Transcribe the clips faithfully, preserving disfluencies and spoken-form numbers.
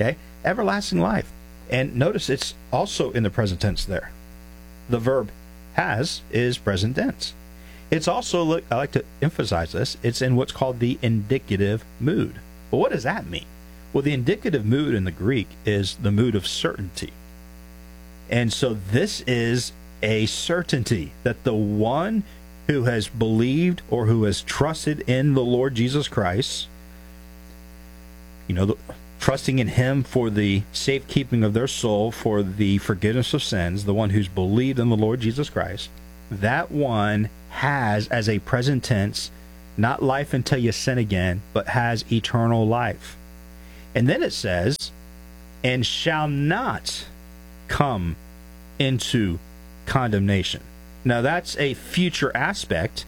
Okay? Everlasting life. And notice it's also in the present tense there. The verb has is present tense. It's also, I like to emphasize this, it's in what's called the indicative mood. Well, what does that mean? Well, the indicative mood in the Greek is the mood of certainty. And so this is a certainty that the one who has believed or who has trusted in the Lord Jesus Christ, you know, the, trusting in him for the safekeeping of their soul, for the forgiveness of sins, the one who's believed in the Lord Jesus Christ, that one has, as a present tense, not life until you sin again, but has eternal life. And then it says, and shall not come into condemnation. Now that's a future aspect,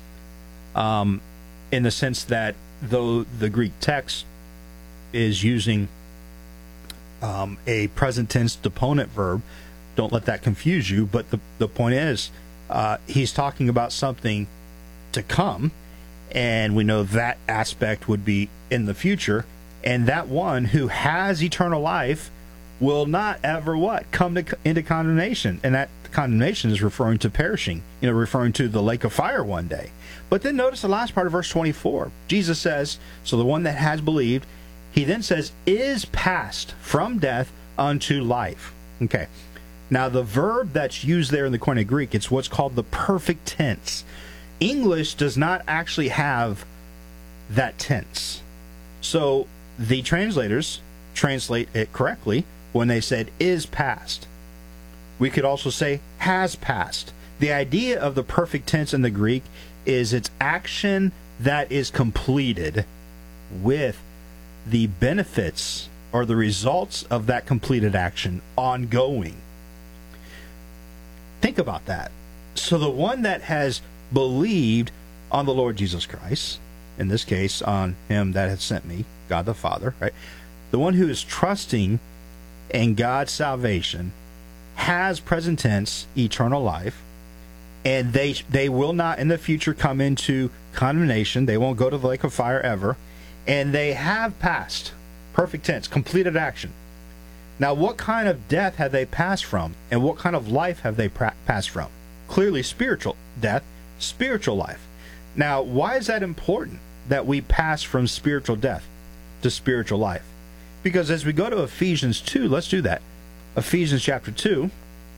um, in the sense that though the Greek text is using um, a present tense deponent verb, don't let that confuse you, but the, the point is, uh, he's talking about something to come, and we know that aspect would be in the future, and that one who has eternal life will not ever what? Come to, into condemnation. And that condemnation is referring to perishing, you know, referring to the lake of fire one day. But then notice the last part of verse twenty-four. Jesus says, so the one that has believed, he then says, is passed from death unto life. Okay. Now the verb that's used there in the Koine Greek, it's what's called the perfect tense. English does not actually have that tense. So the translators translate it correctly when they said is passed. We could also say has passed. The idea of the perfect tense in the Greek is its action that is completed with the benefits or the results of that completed action ongoing. Think about that. So the one that has believed on the Lord Jesus Christ, in this case on him that has sent me, God the Father, right? The one who is trusting in God's salvation has present tense eternal life, and they they will not in the future come into condemnation. They won't go to the lake of fire ever, and they have passed, perfect tense, completed action. Now, what kind of death have they passed from, and what kind of life have they pra- passed from? Clearly spiritual death, spiritual life. Now, why is that important that we pass from spiritual death to spiritual life? Because as we go to Ephesians two, let's do that. Ephesians chapter two,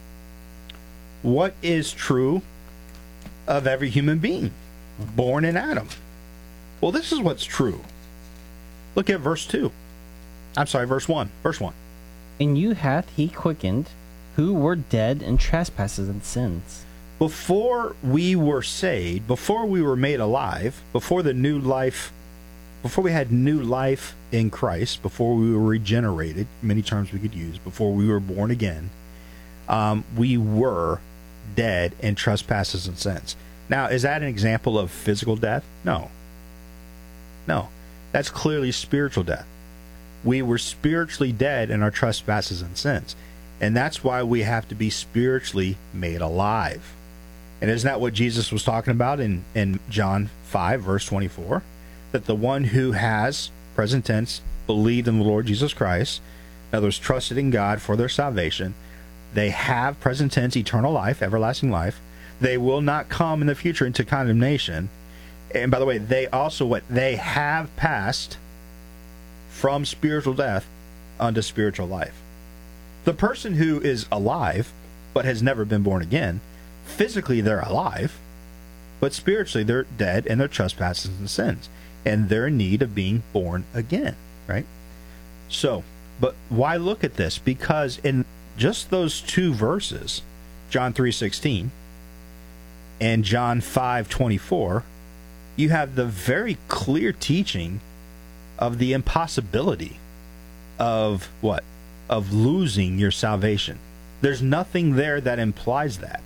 what is true of every human being born in Adam? Well, this is what's true. Look at verse two. I'm sorry, verse one. Verse one. And you hath he quickened, who were dead in trespasses and sins. Before we were saved, before we were made alive, before the new life, before we had new life in Christ, before we were regenerated, many terms we could use, before we were born again, um, we were dead in trespasses and sins. Now, is that an example of physical death? No. No. That's clearly spiritual death. We were spiritually dead in our trespasses and sins. And that's why we have to be spiritually made alive. And isn't that what Jesus was talking about in, in John five, verse twenty-four? That the one who has, present tense, believed in the Lord Jesus Christ, in other words, trusted in God for their salvation, they have, present tense, eternal life, everlasting life. They will not come in the future into condemnation. And by the way, they also, what? They have passed from spiritual death unto spiritual life. The person who is alive, but has never been born again, physically they're alive, but spiritually they're dead in their trespasses and sins. And they're in need of being born again, right? So, but why look at this? Because in just those two verses, John three sixteen and John five twenty-four, you have the very clear teaching of the impossibility of what? Of losing your salvation. There's nothing there that implies that.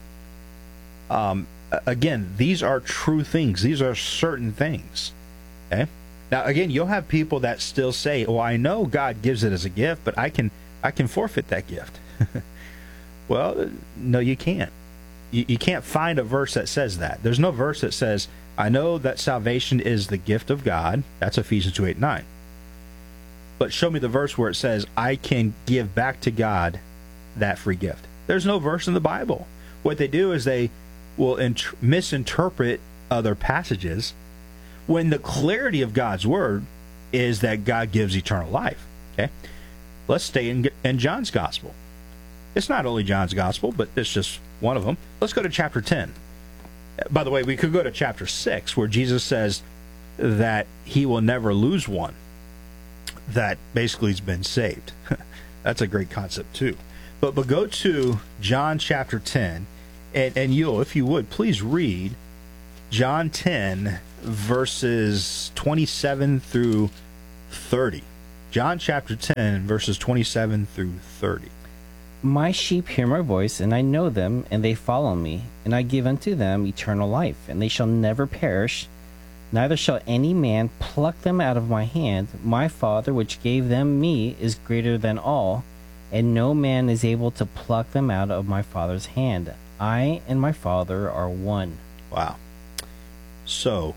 Um, again, these are true things. These are certain things. Okay? Now, again, you'll have people that still say, "Oh, I know God gives it as a gift, but I can, I can forfeit that gift." Well, no, you can't. You, you can't find a verse that says that. There's no verse that says, "I know that salvation is the gift of God." That's Ephesians two eight nine. but show me the verse where it says I can give back to God that free gift. There's no verse in the Bible. What they do is they will int- misinterpret other passages when the clarity of God's word is that God gives eternal life. Okay, let's stay in, in John's gospel. It's not only John's gospel, but it's just one of them. Let's go to chapter ten. By the way, we could go to chapter six, where Jesus says that he will never lose one that basically has been saved. That's a great concept too. But but go to John chapter ten, and, and you'll, if you would, please read John ten, verses twenty-seven through thirty. John chapter ten, verses twenty-seven through thirty. My sheep hear my voice, and I know them, and they follow me. And I give unto them eternal life, and they shall never perish, neither shall any man pluck them out of my hand. My Father, which gave them me, is greater than all, and no man is able to pluck them out of my Father's hand. I and my Father are one. Wow. So,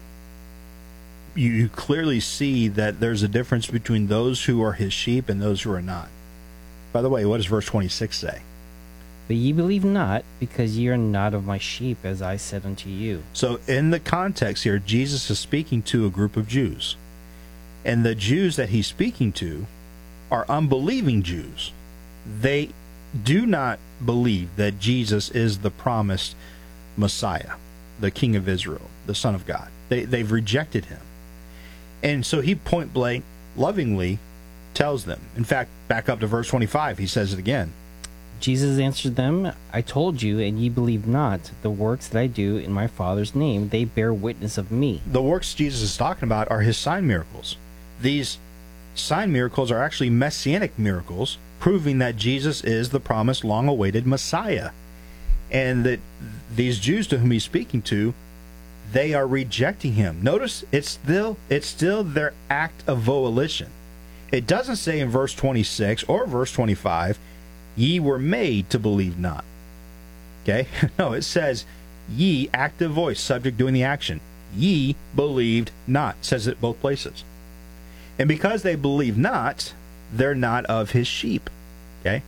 you, you clearly see that there's a difference between those who are his sheep and those who are not. By the way, what does verse twenty-six say? But ye believe not, because ye are not of my sheep, as I said unto you. So in the context here, Jesus is speaking to a group of Jews. And the Jews that he's speaking to are unbelieving Jews. They do not believe that Jesus is the promised Messiah, the King of Israel, the Son of God. They, they've rejected him. And so he point blank, lovingly tells them. In fact, back up to verse twenty-five, he says it again. Jesus answered them, I told you, and ye believe not. The works that I do in my Father's name, they bear witness of me. The works Jesus is talking about are his sign miracles. These sign miracles are actually messianic miracles, proving that Jesus is the promised, long-awaited Messiah. And that these Jews to whom he's speaking to, they are rejecting him. Notice it's still it's still their act of volition. It doesn't say in verse twenty-six or verse twenty-five, ye were made to believe not. Okay? No, it says, ye, active voice, subject doing the action. Ye believed not. It says it both places. And because they believe not, they're not of his sheep. Okay?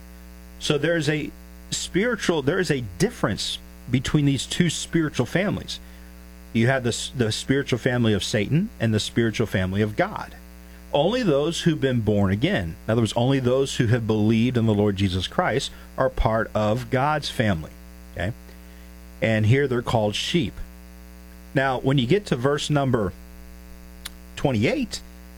So there's a spiritual, there is a difference between these two spiritual families. You have the, the spiritual family of Satan and the spiritual family of God. Only those who've been born again, in other words, only those who have believed in the Lord Jesus Christ, are part of God's family. Okay? And here they're called sheep. Now, when you get to verse number twenty-eight,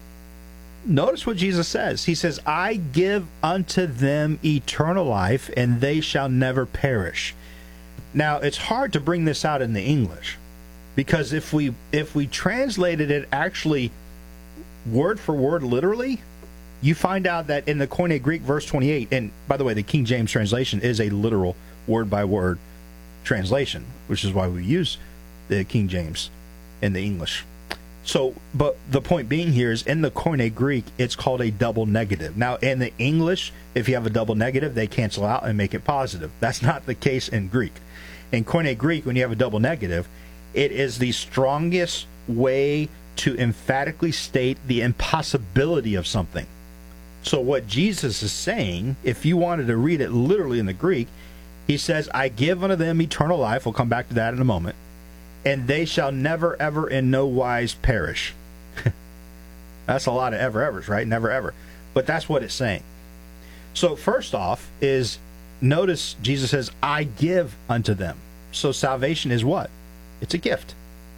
notice what Jesus says. He says, I give unto them eternal life, and they shall never perish. Now, it's hard to bring this out in the English, because if we if we translated it actually word for word, literally, you find out that in the Koine Greek, verse twenty-eight, and by the way, the King James translation is a literal word-by-word translation, which is why we use the King James in the English. So, but the point being here is in the Koine Greek, it's called a double negative. Now, in the English, if you have a double negative, they cancel out and make it positive. That's not the case in Greek. In Koine Greek, when you have a double negative, it is the strongest way to emphatically state the impossibility of something. So what Jesus is saying, if you wanted to read it literally in the Greek, he says, I give unto them eternal life. We'll come back to that in a moment. And they shall never, ever, in no wise perish. That's a lot of ever, evers, right? Never, ever. But that's what it's saying. So first off is, notice Jesus says, I give unto them. So salvation is what? It's a gift.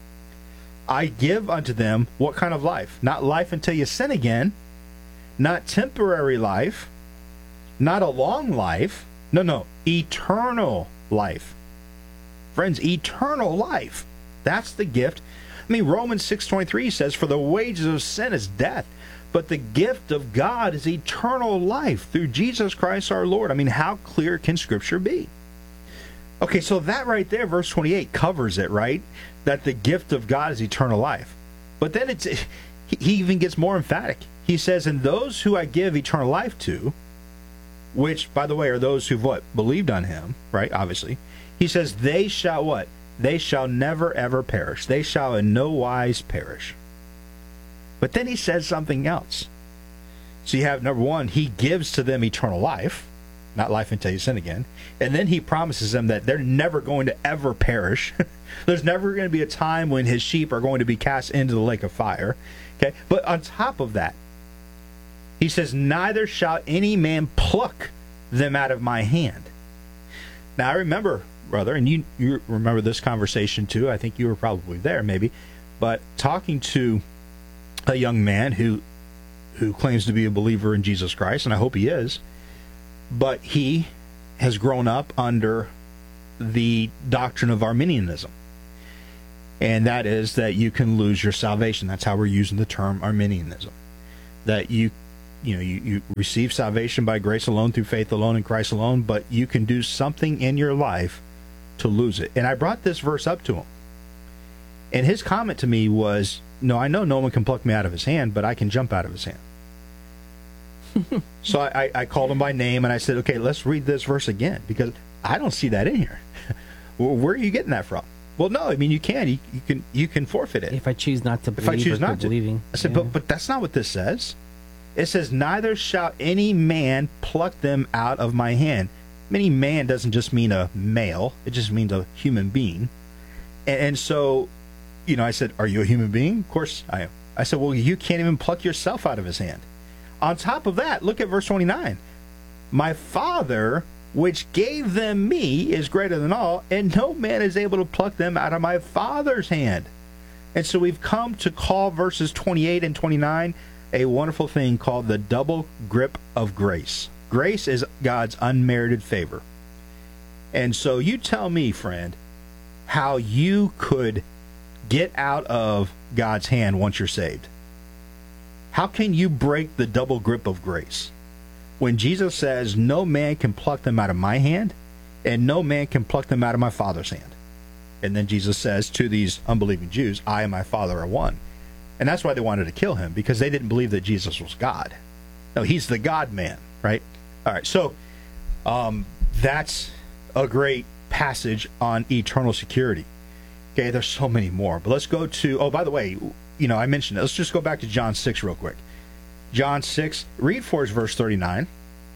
I give unto them what kind of life? Not life until you sin again. Not temporary life. Not a long life. No, no. Eternal life. Friends, eternal life. That's the gift. I mean, Romans six twenty-three says, for the wages of sin is death, but the gift of God is eternal life through Jesus Christ our Lord. I mean, how clear can Scripture be? Okay, so that right there, verse twenty-eight, covers it, right? That the gift of God is eternal life. But then it's he even gets more emphatic. He says, and those who I give eternal life to, which, by the way, are those who've what? Believed on him, right? Obviously. He says, they shall what? They shall never, ever perish. They shall in no wise perish. But then he says something else. So you have, number one, he gives to them eternal life, not life until you sin again. And then he promises them that they're never going to ever perish. There's never going to be a time when his sheep are going to be cast into the lake of fire. Okay, but on top of that, he says, neither shall any man pluck them out of my hand. Now, I remember, brother, and you, you remember this conversation too. I think you were probably there, maybe. But talking to a young man who who claims to be a believer in Jesus Christ, and I hope he is, but he has grown up under the doctrine of Arminianism. And that is that you can lose your salvation. That's how we're using the term Arminianism. That you you know, you, you receive salvation by grace alone, through faith alone, in Christ alone, but you can do something in your life to lose it. And I brought this verse up to him. And his comment to me was, no, I know no one can pluck me out of his hand, but I can jump out of his hand. So I, I called him by name, and I said, okay, let's read this verse again, because I don't see that in here. Where are you getting that from? Well, no, I mean, you can. You, you can you can forfeit it. If I choose not to believe, if I choose or not to. believing. I said, yeah. but, but that's not what this says. It says, neither shall any man pluck them out of my hand. Any man doesn't just mean a male. It just means a human being. And, and so, you know, I said, are you a human being? Of course I am. I said, well, you can't even pluck yourself out of his hand. On top of that, look at verse twenty-nine. My Father, which gave them me, is greater than all, and no man is able to pluck them out of my Father's hand. And so we've come to call verses twenty-eight and twenty-nine a wonderful thing called the double grip of grace. Grace is God's unmerited favor. And so you tell me, friend, how you could get out of God's hand once you're saved. How can you break the double grip of grace? When Jesus says, no man can pluck them out of my hand, and no man can pluck them out of my Father's hand. And then Jesus says to these unbelieving Jews, I and my Father are one. And that's why they wanted to kill him, because they didn't believe that Jesus was God. No, he's the God-man, right? All right, so um, that's a great passage on eternal security. Okay, there's so many more. But let's go to, oh, by the way, you know, I mentioned it. Let's just go back to John six real quick. John six, read for us verse thirty-nine.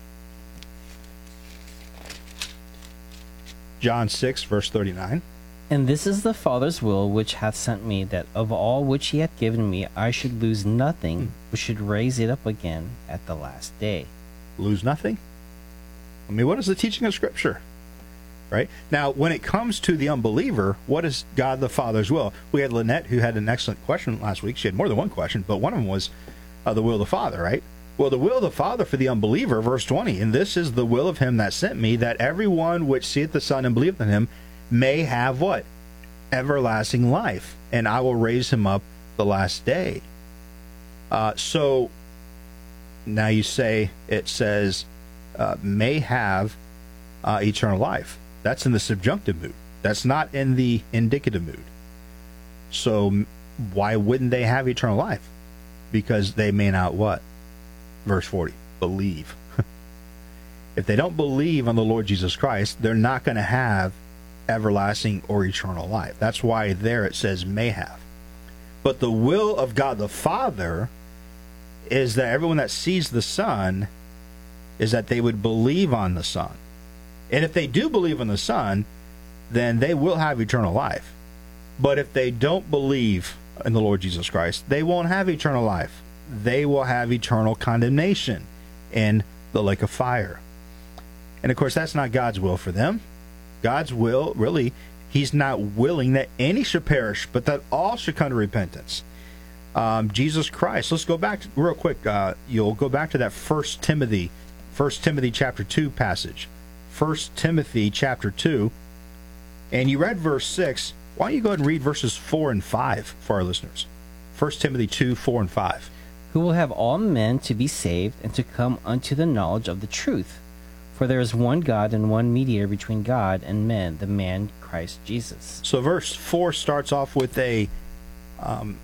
John six, verse thirty-nine. And this is the Father's will which hath sent me, that of all which he hath given me I should lose nothing, but should raise it up again at the last day. Lose nothing? I mean, what is the teaching of Scripture? Right? Now, when it comes to the unbeliever, what is God the Father's will? We had Lynette, who had an excellent question last week. She had more than one question, but one of them was uh, the will of the Father, right? Well, the will of the Father for the unbeliever, verse twenty, and this is the will of him that sent me, that everyone which seeth the Son and believeth in him may have what? Everlasting life, and I will raise him up the last day. Uh, so, now you say, it says, uh, may have uh, eternal life. That's in the subjunctive mood. That's not in the indicative mood. So why wouldn't they have eternal life? Because they may not what? Verse forty, believe. If they don't believe on the Lord Jesus Christ, they're not going to have everlasting or eternal life. That's why there it says may have. But the will of God the Father is that everyone that sees the Son is that they would believe on the Son. And if they do believe in the Son, then they will have eternal life. But if they don't believe in the Lord Jesus Christ, they won't have eternal life. They will have eternal condemnation in the lake of fire. And of course, that's not God's will for them. God's will, really, he's not willing that any should perish, but that all should come to repentance. Um, Jesus Christ. Let's go back to, real quick. Uh, you'll go back to that First Timothy, First Timothy chapter two passage. First Timothy chapter two, and you read verse six. Why don't you go ahead and read verses four and five for our listeners? First Timothy two, four and five. Who will have all men to be saved and to come unto the knowledge of the truth. For there is one God and one mediator between God and men, the man Christ Jesus. So verse four starts off with a, um,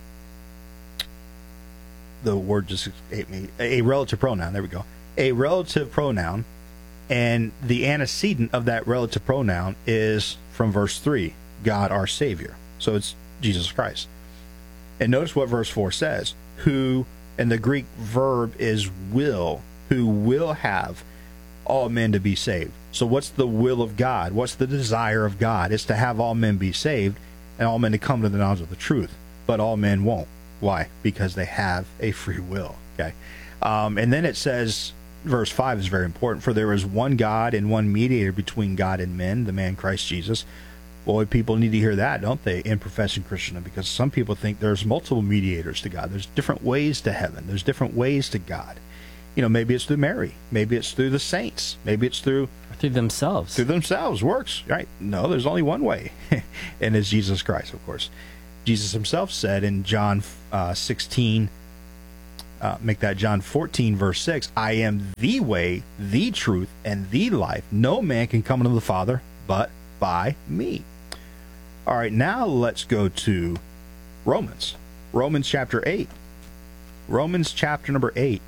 the word just escaped me, a relative pronoun. There we go. A relative pronoun. And the antecedent of that relative pronoun is from verse three, God our Savior. So it's Jesus Christ. And notice what verse four says, who And the Greek verb is will, who will have all men to be saved. So what's the will of God? What's the desire of God? It's to have all men be saved and all men to come to the knowledge of the truth. But all men won't. Why? Because they have a free will. Okay. Um, and then it says, verse five is very important, for there is one God and one mediator between God and men, the man Christ Jesus. Boy, people need to hear that, don't they, in professing Christendom? Because some people think there's multiple mediators to God. There's different ways to heaven. There's different ways to God. You know, maybe it's through Mary. Maybe it's through the saints. Maybe it's through... Or through themselves. Through themselves. Works, right? No, there's only one way. And it's Jesus Christ, of course. Jesus himself said in John uh, sixteen, uh, make that John fourteen, verse six, I am the way, the truth, and the life. No man can come unto the Father but by me. All right, now let's go to Romans. Romans chapter eight. Romans chapter number eight.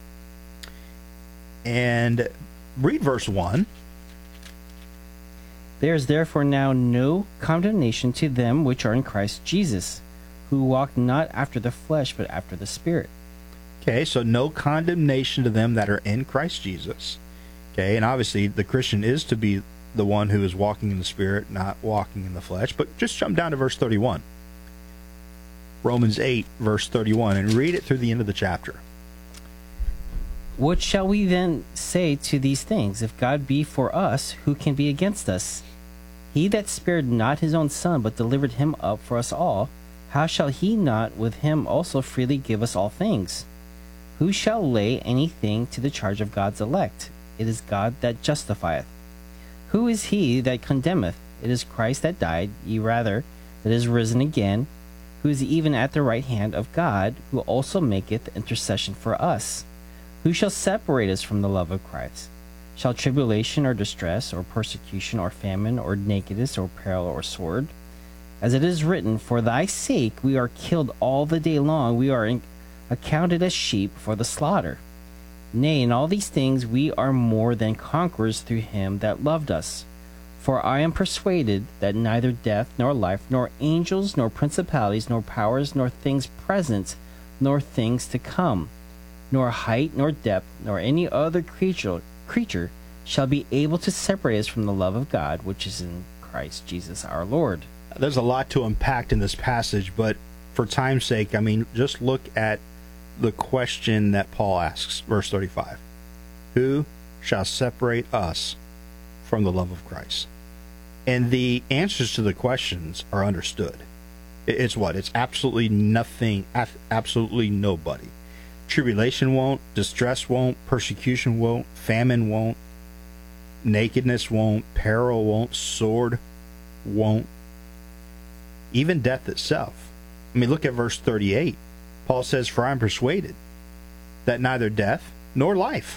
And read verse one. There is therefore now no condemnation to them which are in Christ Jesus, who walk not after the flesh, but after the Spirit. Okay, so no condemnation to them that are in Christ Jesus. Okay, and obviously the Christian is to be the one who is walking in the Spirit, not walking in the flesh. But just jump down to verse thirty-one. Romans eight, verse thirty-one, and read it through the end of the chapter. What shall we then say to these things? If God be for us, who can be against us? He that spared not his own Son, but delivered him up for us all, how shall he not with him also freely give us all things? Who shall lay anything to the charge of God's elect? It is God that justifieth. Who is he that condemneth? It is Christ that died, ye rather, that is risen again, who is even at the right hand of God, who also maketh intercession for us. Who shall separate us from the love of Christ? Shall tribulation or distress or persecution or famine or nakedness or peril or sword? As it is written, for thy sake we are killed all the day long, we are in- accounted as sheep for the slaughter. Nay, in all these things we are more than conquerors through him that loved us. For I am persuaded that neither death nor life, nor angels, nor principalities, nor powers, nor things present, nor things to come, nor height, nor depth, nor any other creature, creature shall be able to separate us from the love of God, which is in Christ Jesus our Lord. There's a lot to unpack in this passage, but for time's sake, I mean, just look at the question that Paul asks, verse thirty-five. Who shall separate us from the love of Christ? And the answers to the questions are understood. It's what? It's absolutely nothing, absolutely nobody. Tribulation won't, distress won't, persecution won't, famine won't, nakedness won't, peril won't, sword won't, even death itself. I mean, look at verse thirty-eight. Paul says, for I am persuaded that neither death nor life.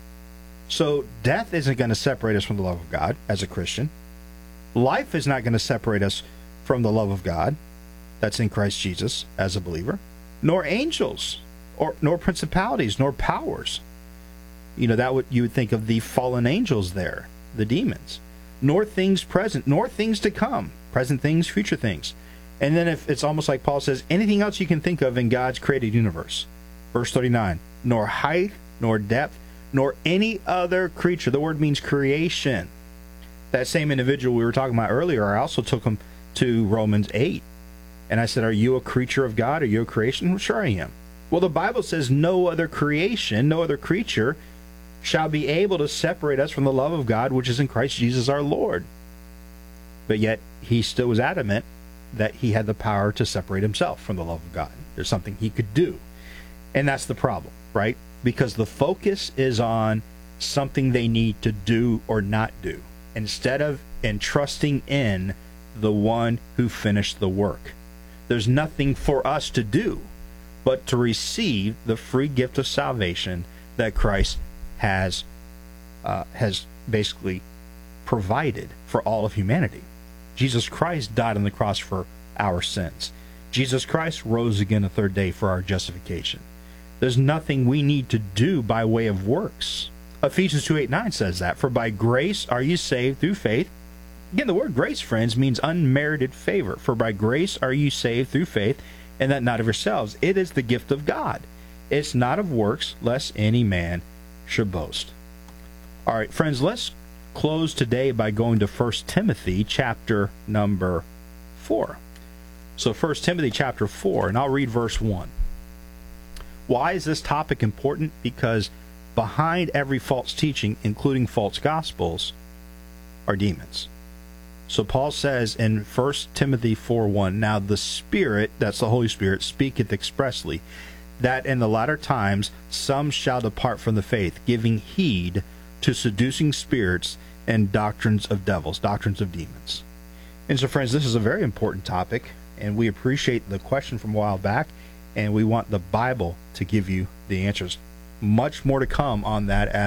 So death isn't going to separate us from the love of God as a Christian. Life is not going to separate us from the love of God that's in Christ Jesus as a believer, nor angels, or nor principalities, nor powers. You know, that would you would think of the fallen angels there, the demons, nor things present, nor things to come, present things, future things. And then if it's almost like Paul says, anything else you can think of in God's created universe. Verse thirty-nine, nor height, nor depth, nor any other creature. The word means creation. That same individual we were talking about earlier, I also took him to Romans eight. And I said, are you a creature of God? Are you a creation? Well, sure I am. Well, the Bible says no other creation, no other creature shall be able to separate us from the love of God, which is in Christ Jesus our Lord. But yet, he still was adamant that he had the power to separate himself from the love of God. There's something he could do. And that's the problem, right? Because the focus is on something they need to do or not do, instead of entrusting in the one who finished the work. There's nothing for us to do but to receive the free gift of salvation that Christ has uh, has basically provided for all of humanity. Jesus Christ died on the cross for our sins. Jesus Christ rose again the third day for our justification. There's nothing we need to do by way of works. Ephesians two, eight, nine says that. For by grace are you saved through faith. Again, the word grace, friends, means unmerited favor. For by grace are you saved through faith, and that not of yourselves. It is the gift of God. It's not of works, lest any man should boast. All right, friends, let's close today by going to First Timothy chapter number four. So First Timothy chapter four, and I'll read verse one. Why is this topic important? Because behind every false teaching, including false gospels, are demons. So Paul says in First Timothy four one, now the Spirit, that's the Holy Spirit, speaketh expressly, that in the latter times some shall depart from the faith, giving heed to seducing spirits and doctrines of devils, doctrines of demons. And so, friends, this is a very important topic, and we appreciate the question from a while back, and we want the Bible to give you the answers. Much more to come on that as